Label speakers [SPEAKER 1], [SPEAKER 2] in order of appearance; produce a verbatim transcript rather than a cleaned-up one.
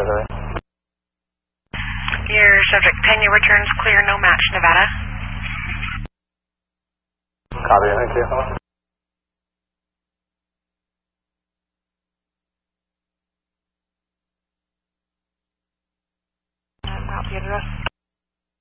[SPEAKER 1] Missouri.
[SPEAKER 2] Your subject ten, your returns clear, no match, Nevada.
[SPEAKER 1] Copy, thank you.